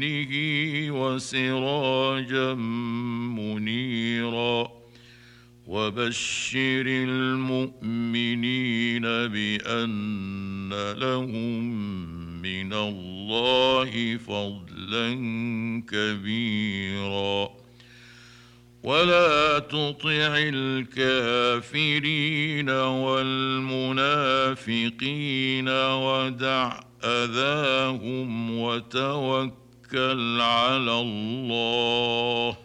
بإذنه وسراجا منيرا وبشر المؤمنين بأن لهم من الله فضلا كبيرا ولا تطع الكافرين والمنافقين ودع أذاهم وتوكل على الله